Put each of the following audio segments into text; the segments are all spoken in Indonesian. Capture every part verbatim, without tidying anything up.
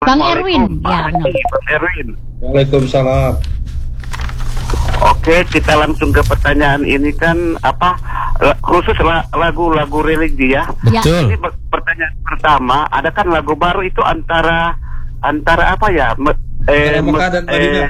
Bang Erwin, ya benar. Bang Erwin. Waalaikumsalam. Oke, kita langsung ke pertanyaan ini kan apa khusus lagu-lagu religi ya. Betul. Ini pertanyaan pertama, ada kan lagu baru itu antara antara apa ya? Me, eh, Mekah dan Madinah. Eh,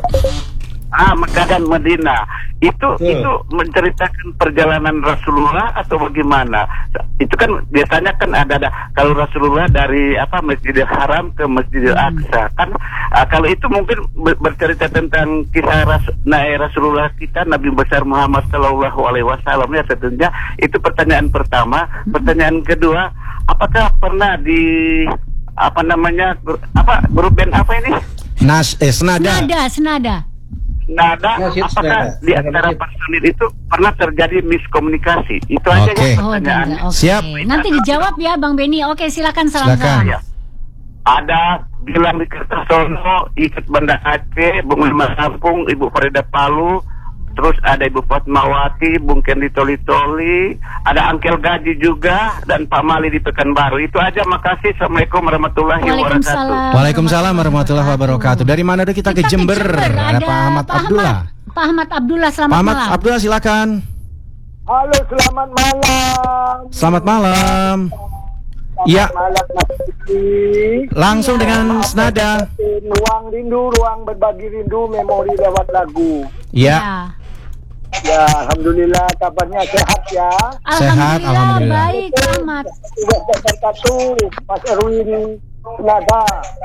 ah, Mekah dan Madinah. Itu Betul. itu menceritakan perjalanan Rasulullah atau bagaimana? Itu kan biasanya kan ada ada kalau Rasulullah dari apa Masjidil Haram ke Masjidil Aqsa kan uh, kalau itu mungkin ber bercerita tentang kisah Ras nah, Rasulullah kita Nabi besar Muhammad Shallallahu Alaihi Wasallam ya tentunya. Itu pertanyaan pertama. Pertanyaan kedua, apakah pernah di apa namanya gru, apa grup band apa ini? Nas eh senada. Senada, senada. Nada, Nasib apakah senada. di antara Nasib. personil itu pernah terjadi miskomunikasi? Itu aja Oke. ya Oh, pertanyaan. enggak, oke. Siap. Nanti dijawab ya Bang Beni. Oke, silakan salam-salam. Silakan. Ya. Ada bilang di Kertosono, ikut Banda Aceh, Bung Lima Lampung, Ibu Farida Palu, terus ada Ibu Fatmawati, Bung Kendi Toli-Toli, ada Angkel Gaji juga, dan Pak Mali di Pekanbaru. Itu aja, makasih. Assalamualaikum warahmatullahi wabarakatuh. Waalaikumsalam. Waalaikumsalam warahmatullahi wabarakatuh. Dari mana dulu kita, Kita ke Jember? Ada Ada Pak Ahmad Pak Abdullah. Ahmad. Pak Ahmad Abdullah, selamat Pak Ahmad malam. Abdullah silakan. Halo, selamat malam. Selamat malam. Iya. Selamat malam, Mas Diki. Langsung dengan senada. Ruang rindu, ruang berbagi rindu, memori lewat lagu. Ya. Ya, alhamdulillah kabarnya sehat ya. Sehat, Alhamdulillah, alhamdulillah. baik Pak Ahmad. Sudah berkatu, Mas Erwin Senada.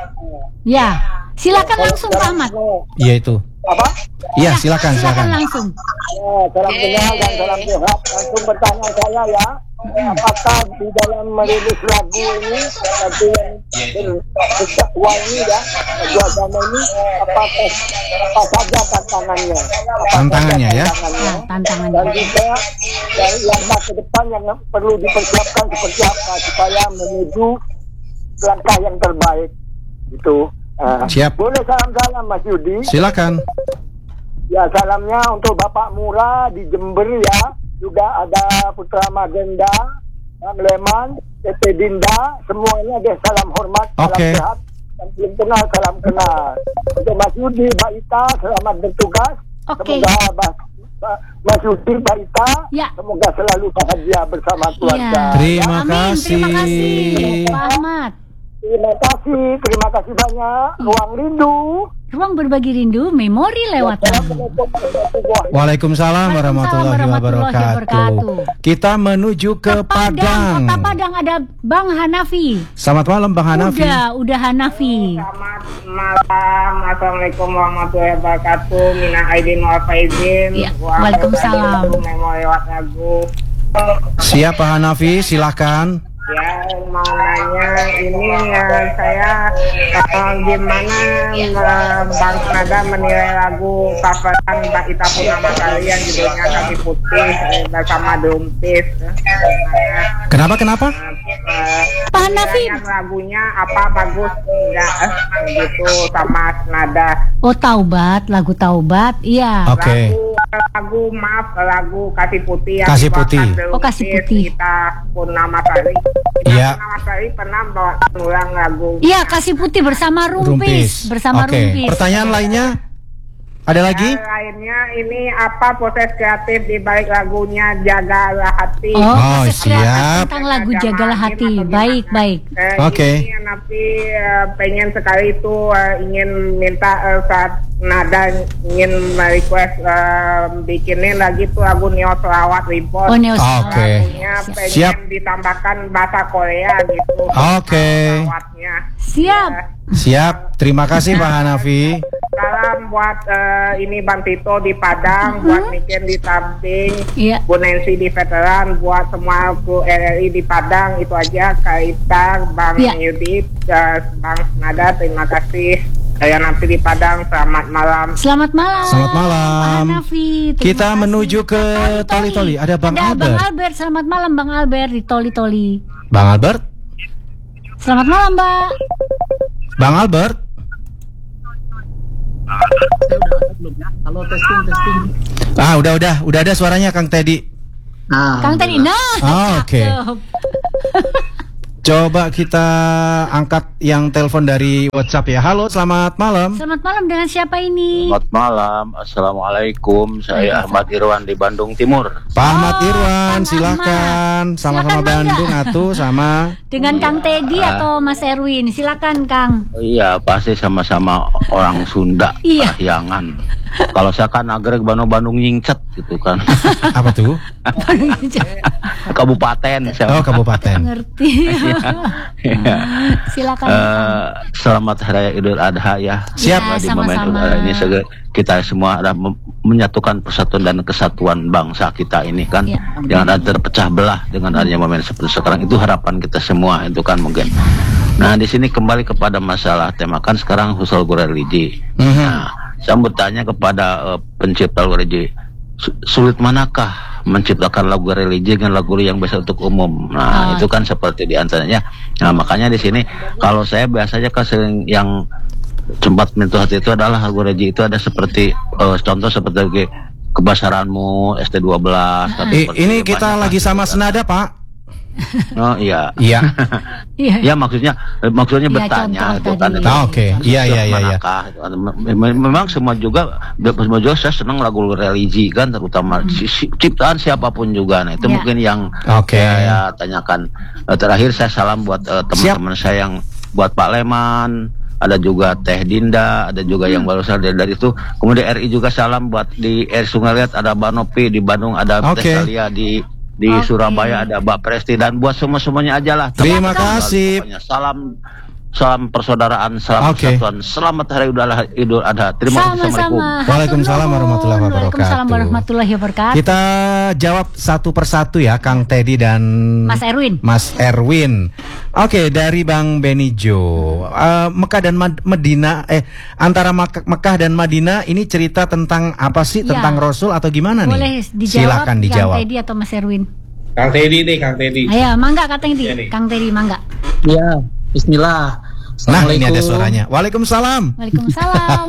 Ya, silakan langsung Pak Ahmad. Iya itu. Apa? Iya, silakan, Silakan silakan. langsung. Ya, salam kenal dan salam sehat. Langsung bertanya saya ya. Apakah di dalam merilis lagu ini lagu yang berdakwah ini ya, lagu agama ini, apakah apa saja tantangannya? Apa Tantangannya saja ya. tantangannya? Nah, tantangannya. Dan juga dari langkah ke depan yang perlu dipersiapkan seperti apa supaya menuju langkah yang terbaik itu. Nah, Siap. boleh salam-salam Mas Yudi. Silakan. Ya, salamnya untuk Bapak Mura di Jember ya. Juga ada Putra Magenda, Bang Leman, Tete Dinda, semuanya deh salam hormat, salam Oke. sehat. Dan belum kenal, salam kenal. Untuk Mas Yudi, Mbak Ita, selamat bertugas. Oke. Semoga Mas, Mas Yudi, Mbak Ita, Ya. semoga selalu bahagia bersama keluarga. Iya. Terima Amin, kasih. terima kasih Pak Ahmad. Terima kasih, terima kasih banyak. Ruang rindu. Ruang berbagi rindu, memori lewat lagu. Waalaikumsalam warahmatullahi warahmatullahi wabarakatuh. wabarakatuh. Kita menuju ke Padang. Kota Padang ada Bang Hanafi. Selamat malam Bang Hanafi. Udah, udah Hanafi. Selamat malam, assalamualaikum warahmatullahi wabarakatuh. Mina aidin wal faizin. Ya, waalaikumsalam. Memo lewat lagu. Siap Pak Hanafi, silahkan. Ya, mau nanya ini ya, saya uh, gimana uh, Bang Senada menilai lagu coveran Mbak Ita Purnama kali yang judulnya Kaki Putih eh, bersama Drumpis. Kenapa kenapa? Uh, Pak Hanafi. lagunya apa bagus enggak eh, gitu sama Senada. Oh, Taubat, lagu Taubat. Iya. Oke. Lagu, lagu maaf lagu Kasih Putih yang Kasih dibawakan Putih. Drumpis, Oh, Kasih Putih. Kita Purnama Sari. Iya. Purnama Sari pernah bawa ulang lagu. Iya, Kasih Putih bersama Rumpis, bersama Oke. Rumpis. Pertanyaan lainnya? Ada lagi? Yang lainnya ini apa proses kreatif di balik lagunya Jagalah Hati. Oh, Oh, proses siap. kreatif tentang lagu Jagalah Hati. Baik, baik. Eh, Oke. Ini Napi eh, pengen sekali itu eh, ingin minta eh, saat Nada ingin request eh, bikinin lagi tuh lagu Neo Selawat Reborn. Oh, Neo Selawat. Oke. Lagunya pengen Siap. ditambahkan bahasa Korea gitu. Oke. Selawatnya. Siap. Siap. Terima kasih Pak Hanafi. Salam buat eh, ini Bang Tito di Padang, buat Niken di Tamping, Iya. Bu Nancy di Veteran, buat semua kru R R I di Padang. Itu aja, Kaita, Bang Iya. Yudi, eh, Bang Nada, terima kasih. Saya nanti di Padang, selamat malam. Selamat malam. Selamat malam. Pak Hanafi. Terima Kita kasih. menuju ke Toli-Toli. Ada Bang Ada Albert. Bang Albert. Selamat malam Bang Albert di Toli-Toli. Bang Albert? Selamat malam, Mbak. Bang Albert? Halo, testing testing. Ah, udah udah, udah ada suaranya Kang Teddy. Nah, Kang tadi nah. Oh, oke. cakep. Coba kita angkat yang telepon dari WhatsApp ya. Halo, selamat malam. Selamat malam, dengan siapa ini? Selamat malam, Assalamualaikum. Saya Ahmad Irwan di Bandung Timur. Pak Ahmad Oh, Irwan, Kang silakan. Ahmad. Sama-sama Silakan, Bandung Bangga. atuh sama. Dengan Kang Teddy atau Mas Erwin? Silakan, Kang. Iya, pasti sama-sama orang Sunda, Iya. Kahyangan. Kalau saya kan agreg Bandung-Bandung nyingcet gitu kan. Apa tuh? Kabupaten. Oh, kabupaten. Ngerti. Iya. Silakan. Eh, Kang. selamat Hari Idul Adha ya. Siap. Ya, Di momen sama-sama. Idul Adha ini sege- kita semua ada mem- menyatukan persatuan dan kesatuan bangsa kita ini kan. Ya. Jangan ada terpecah belah dengan adanya momen seperti sekarang. Itu harapan kita semua itu kan mungkin. Nah, di sini kembali kepada masalah tema kan sekarang usul religi. Mhm. Nah, saya bertanya kepada uh, pencipta lagu religi, su- sulit manakah menciptakan lagu religi dengan lagu yang biasa untuk umum? Nah, Ah. itu kan seperti diantaranya. Nah, makanya di sini kalau saya biasanya kan sering yang sempat menyentuh hati itu adalah lagu religi itu ada seperti uh, contoh seperti kebasaranmu S T dua belas. kan I- seperti ini banyak kita kan. lagi sama senada, Pak. Oh iya. Iya. Iya. Ya maksudnya eh, maksudnya Iya, bertanya contoh itu kan. tadi. Ah, oke. Iya, iya, iya, iya. Manakah? Mem- Memang semua juga semua juga saya senang lagu religi kan, terutama si- si- ciptaan siapapun juga. Nah, itu Ya. mungkin yang Oke. saya tanyakan. Eh, Terakhir saya salam buat eh, teman-teman saya yang buat Pak Leman, ada juga Teh Dinda, ada juga yang barusan dari, dari itu. Kemudian R I juga salam buat di R Sungai Liat ada Mbak Nopi, di Bandung ada Oke. Teh Salia, di di Oke. Surabaya ada Mbak Presti, dan buat semua-semuanya aja lah. Terima Teman-teman, kasih. pokoknya salam salam persaudaraan, salam Oke. persatuan. Selamat Hari Idul Adha. Idul Adha. Terima kasih. Assalamualaikum. Sama-sama. Waalaikumsalam warahmatullahi wabarakatuh. Waalaikumsalam warahmatullahi wabarakatuh. Kita jawab satu persatu ya, Kang Teddy dan Mas Erwin. Mas Erwin. Oke, dari Bang Benijo. Eh, Mekah dan Mad- Medina, eh antara Mak- Mekah dan Madinah ini cerita tentang apa sih? Ya. Tentang Rasul atau gimana Boleh nih? dijawab Silakan Kang dijawab. Teddy atau Mas Erwin? Kang Teddy nih, Kang Teddy. Ayo, mangga Kang Teddy. Iya nih. Kang Teddy, mangga. Ya, Bismillah. Nah, ini ada suaranya. Waalaikumsalam. Waalaikumsalam.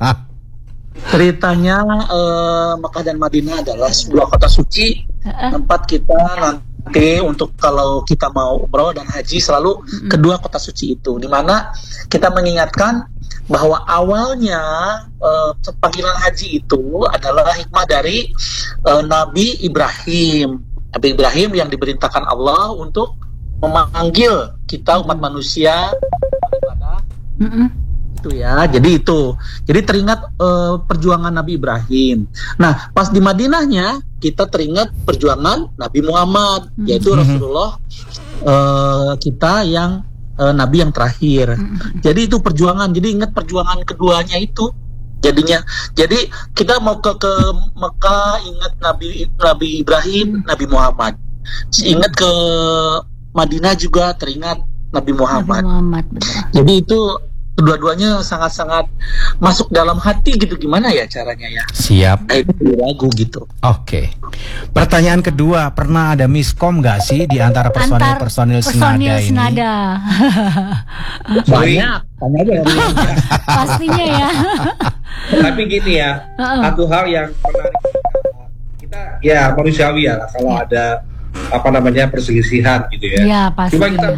Ceritanya eh, Mekah dan Madinah adalah sebuah kota suci, Heeh. tempat kita nanti untuk kalau kita mau umroh dan haji selalu kedua kota suci itu, di mana kita mengingatkan bahwa awalnya eh, panggilan haji itu adalah hikmah dari eh, Nabi Ibrahim. Nabi Ibrahim yang diperintahkan Allah untuk memanggil kita umat manusia beribadah Mm-mm. itu ya. Jadi itu. Jadi teringat eh, perjuangan Nabi Ibrahim. Nah, pas di Madinahnya kita teringat perjuangan Nabi Muhammad, Hmm. yaitu Mhm. Rasulullah eh, kita yang eh, Nabi yang terakhir. Hmm. Jadi itu perjuangan. Jadi ingat perjuangan keduanya itu. Jadinya, jadi kita mau ke ke Mekah ingat Nabi Nabi Ibrahim, Nabi Muhammad. Ingat ke Madinah juga teringat Nabi Nabi Muhammad. Muhammad, betul. Jadi itu kedua-duanya sangat-sangat masuk dalam hati gitu. Gimana ya caranya ya? Siap. Kayak di lagu gitu. Oke. Pertanyaan kedua, pernah ada miskom nggak sih di antara Antar personil-personil personil senada ini? senada. Banyak. Tanya aja dari Pastinya ya. Tapi gini ya, Heeh. satu hal yang menarik kita ya manusiawi ya lah, kalau ada apa namanya perselisihan gitu ya. Iya, pasti. Cuma kita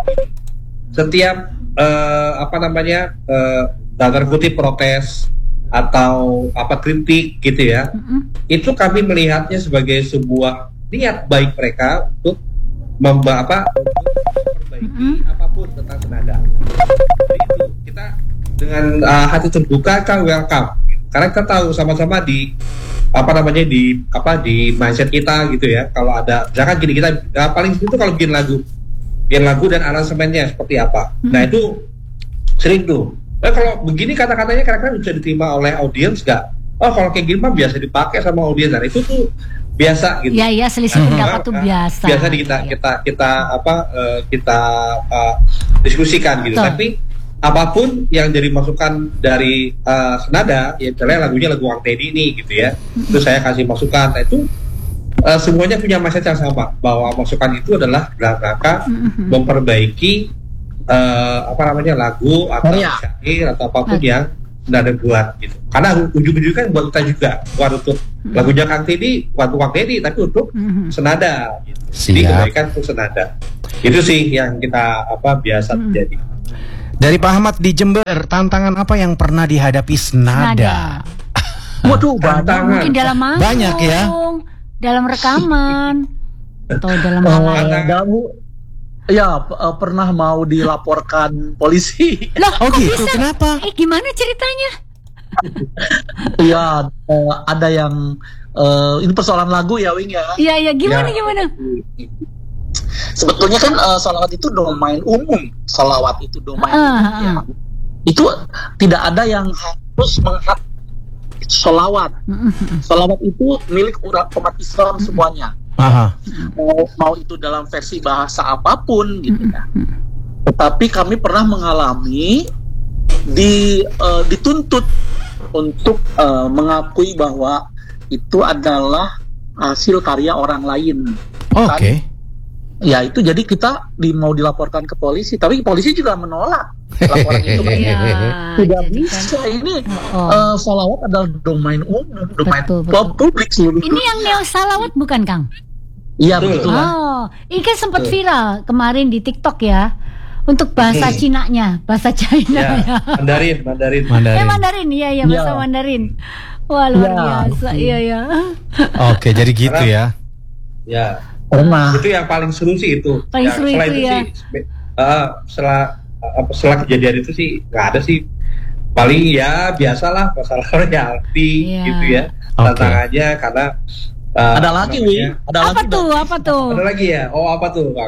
setiap eh, apa namanya eh, dalam kutip protes atau apa kritik gitu ya, Mm-mm. itu kami melihatnya sebagai sebuah niat baik mereka untuk memba apa memperbaiki Mm-mm. apapun tentang tenaga. Jadi itu kita dengan uh, hati terbuka kan welcome. Karena kita tahu sama-sama di apa namanya di apa di mindset kita gitu ya. Kalau ada jangan gini kita uh, paling itu kalau bikin lagu, bikin lagu dan aransemennya seperti apa. Hmm. Nah itu sering tuh. Nah, kalau begini kata-katanya kira-kira bisa diterima oleh audiens nggak? Oh kalau kayak gini mah biasa dipakai sama audiens. Dan itu tuh biasa gitu. Iya, iya, selisih pendapat tuh biasa. Biasa di kita Iya. kita kita apa uh, kita uh, diskusikan gitu. Betul. Tapi apapun yang jadi masukan dari uh, senada, ya misalnya lagunya lagu Kang Teddy ini gitu ya. Itu saya kasih masukan. Nah, itu uh, semuanya punya mindset yang sama bahwa masukan itu adalah dalam rangka Mhm. memperbaiki uh, apa namanya lagu atau Karya. syair atau apapun Nah. yang senada buat gitu. Karena ujung-ujungnya kan buat kita juga, bukan untuk lagunya Kang Teddy, bukan untuk Kang Teddy, tapi untuk senada. Gitu. Jadi kebaikan untuk senada. Itu sih yang kita apa biasa terjadi. Dari Pak Ahmad di Jember, tantangan apa yang pernah dihadapi senada? Waduh, tantangan. Mungkin dalam manggung, Banyak ya. dalam rekaman, atau dalam hal lain. Uh, dalam, ya p- uh, pernah mau dilaporkan polisi. Loh, Oh kok gitu, bisa? kenapa? Eh, gimana ceritanya? Ya uh, ada yang uh, ini persoalan lagu ya Wing ya. Iya, iya, gimana, Ya. gimana? Sebetulnya kan uh, salawat itu domain umum. Salawat itu domain Ah, umum. ah, Ya. ah. Itu tidak ada yang harus menghak salawat. Salawat itu milik urat umat Islam semuanya. Aha. Mau, mau itu dalam versi bahasa apapun gitu ya. Tetapi kami pernah mengalami di uh, dituntut untuk uh, mengakui bahwa itu adalah hasil karya orang lain. Oke. Ya itu jadi kita di, mau dilaporkan ke polisi, tapi polisi juga menolak laporan itu. Iya, Tidak jadi bisa kan- ini Oh. uh, salawat adalah domain umum, domain Betul, betul. publik seluruh. Ini yang neo salawat bukan, Kang? Iya Betul. betul. Oh, ini kan sempat viral kemarin di TikTok ya. Untuk bahasa Hmm. Cinanya, bahasa China Ya, ya. Mandarin, Mandarin. Eh, Mandarin. Mandarin, iya, iya, bahasa Iya. Mandarin. Wah, luar Ya. biasa, iya, iya. Oke, jadi gitu ya. Ya. Pernah. Itu yang paling seru sih itu. Paling Ya, seru setelah itu itu ya. sih, spe- uh, setelah uh, setelah kejadian itu sih nggak ada sih. Paling ya biasalah masalah royalti Iya. gitu ya. Oke. Tantangannya karena uh, Ada lagi namanya- Wing, ada Apa lagi tuh, Bang. apa tuh? Ada lagi ya? Oh apa tuh Bang?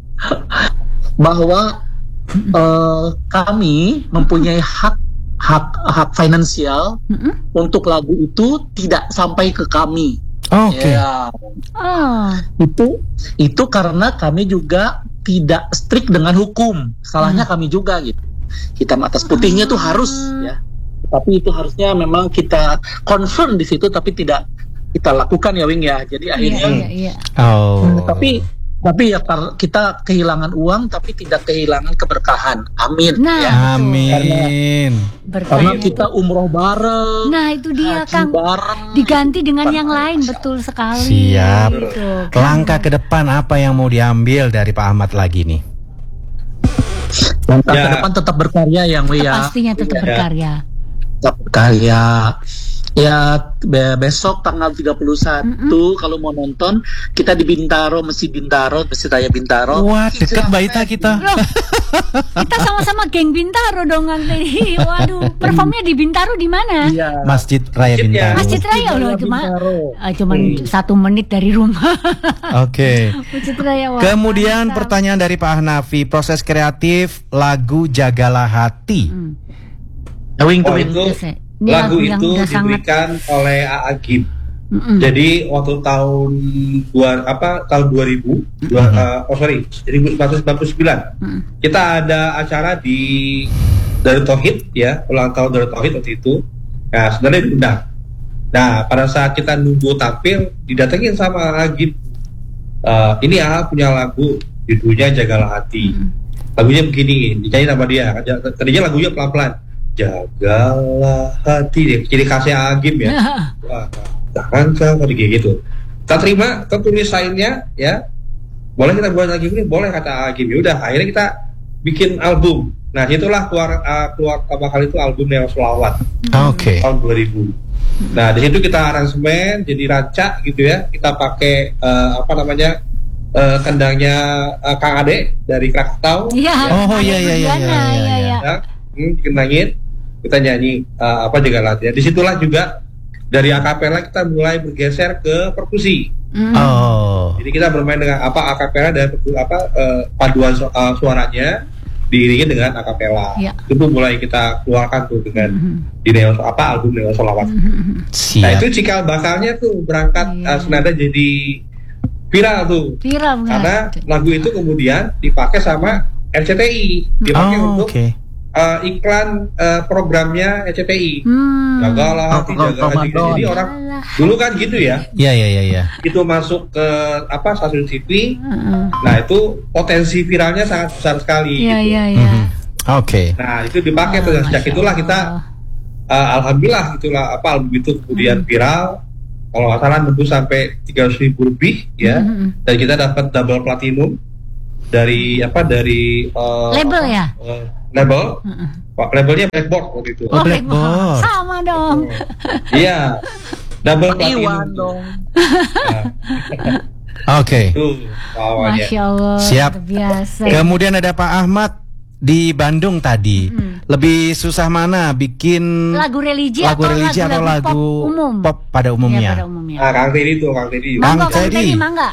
Bahwa eh, kami mempunyai hak hak hak finansial Mm-mm. untuk lagu itu tidak sampai ke kami. Oke. Ya, Oh, itu itu karena kami juga tidak strict dengan hukum. Salahnya kami juga gitu. Hitam atas putihnya tuh harus ya. Tapi itu harusnya memang kita confirm di situ tapi tidak kita lakukan ya Wing ya. Jadi iya, akhirnya iya, iya. Oh. tapi tapi ya kar- kita kehilangan uang tapi tidak kehilangan keberkahan. Amin. Nah, ya. betul. Amin. Karena Bertanya. kita umroh bareng, Nah, itu dia, haji Kang. bareng. Diganti dengan yang Tanpa lain, masalah. betul sekali. Siap. Gitu, kan? Langkah ke depan apa yang mau diambil dari Pak Ahmad lagi nih? Langkah Ya. ke depan tetap berkarya yang Tetap ya. pastinya tetap Ya. berkarya. Tetap berkarya. Ya be- besok tanggal tiga puluh satu kalau mau nonton kita di Bintaro, Masjid Bintaro, Masjid Raya Bintaro. Wah, deket Baita kita. Loh, kita sama-sama geng Bintaro dong nanti. Waduh, performnya di Bintaro di mana? Iya. Masjid Raya Masjidnya. Bintaro. Masjid Raya loh, Raya cuma Bintaro. ah, cuman satu menit dari rumah. Oke. Masjid Raya. wah, Kemudian mantap. pertanyaan dari Pak Hanafi, proses kreatif lagu Jagalah Hati. Hmm. Wing Oh Wing. itu Yes, ya. Ini lagu lagu yang itu udah sangat- diberikan oleh A A Gim. Mm-mm. Jadi waktu tahun dua apa tahun dua ribu dua, uh, oh sorry seribu sembilan ratus sembilan puluh sembilan Mm. kita ada acara di Darut Tauhid ya, ulang tahun Darut Tauhid waktu itu. Nah sebenarnya diundang. Nah pada saat kita nunggu tampil didatengin sama Agib. Uh, ini A punya lagu judulnya Jagalah Hati. Mm. Lagunya begini, dinyanyi sama dia. Tadinya lagunya pelan-pelan. Jagalah hati, ciri khasnya Agib ya. Wah, jangan jangan kayak gitu. Kita terima, kita tulis lainnya ya. Boleh kita buat lagi ini, boleh kata Agib. Ya udah, akhirnya kita bikin album. Nah, itulah keluar uh, keluar pertama kali itu album Neo Selawat Oke. tahun dua ribu. Nah, di situ kita aransemen jadi rancak gitu ya. Kita pakai uh, apa namanya? Uh, kendangnya uh, Kang Ade dari Krakatau. Iya. Oh, iya, iya, iya, Diana, iya, iya, iya, iya. iya. Ya, hmm, dikendangin, kita nyanyi uh, apa juga latihan. Disitulah juga dari akapela kita mulai bergeser ke perkusi. Mm. Oh. Jadi kita bermain dengan apa akapela dan perku- apa uh, paduan su- uh, suaranya diiringi dengan akapela. Ya. Itu mulai kita keluarkan tuh dengan Mhm. di Neo apa album Neo Solawat. Mhm. Nah Siap. itu cikal bakalnya tuh berangkat Iya. uh, senada jadi viral tuh. Viral Karena banget. lagu itu kemudian dipakai sama R C T I, dipakai Oh, untuk oke. uh, iklan uh, programnya R C T I. Hmm. Jagalah hati, Oh, jagalah hati. Ramadan. Jadi orang Alah. dulu kan gitu ya, Iya, iya, iya, iya. itu masuk ke apa stasiun T V. Heeh. Nah itu potensi viralnya sangat besar sekali. Iya, gitu. iya, iya. Mhm. Oke. Nah itu dipakai tuh. Dan sejak Masya itulah kita Allah. uh, alhamdulillah itulah apa album itu kemudian hmm. viral. Kalau nggak salah nembus sampai tiga ratus ribu lebih ya, hmm. dan kita dapat double platinum dari apa dari uh, label ya, uh, label, hmm. Pak labelnya Blackboard waktu itu. Oh, Blackboard, sama dong. Iya, double platinum Iwan dong. Oke. Masya Allah. Siap. Biasa. Kemudian ada Pak Ahmad di Bandung tadi. Hmm. Lebih susah mana bikin lagu religi lagu atau religi lagu, atau lagu lagu pop umum? Pop pada umumnya. Ya, pada umumnya. Ah, Kang Teddy tuh, Kang Teddy. Mangga, Kang Kang Teddy, mangga.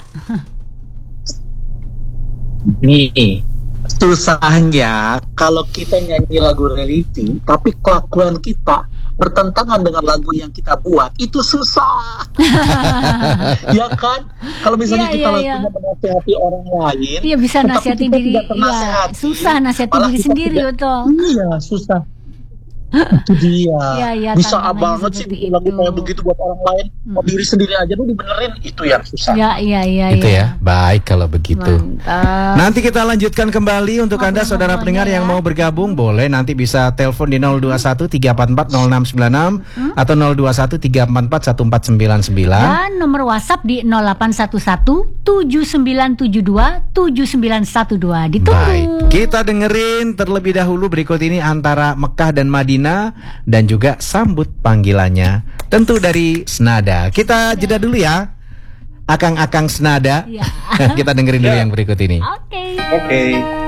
Nih, susahnya kalau kita nyanyi lagu religi, tapi kelakuan kita bertentangan dengan lagu yang kita buat, itu susah. Ya kan? Kalau misalnya ya, kita ya, lagunya ya. menasihati orang lain, iya bisa nasihatin diri. Iya, susah nasihatin diri sendiri betul. Iya, susah. Itu dia. Ya, ya, bisa banget sih bikin lagu kayak begitu buat orang lain. Mau diri sendiri aja lu dibenerin, itu yang susah. Ya, iya, iya. Itu ya. ya. Baik kalau begitu. Mantap. Nanti kita lanjutkan kembali untuk Ngobrol Anda saudara pendengar ya. yang mau bergabung, boleh nanti bisa telepon di nol dua satu tiga empat empat nol enam sembilan enam hmm? atau nol dua satu tiga empat empat satu empat sembilan sembilan. Dan nomor WhatsApp di nol delapan satu satu tujuh sembilan tujuh dua tujuh sembilan satu dua. Ditunggu. Baik, kita dengerin terlebih dahulu berikut ini antara Mekah dan Madinah dan juga sambut panggilannya tentu dari Senada. Kita jeda dulu ya, akang-akang Senada. Ya. Kita dengerin dulu yang berikut ini. Oke. Oke.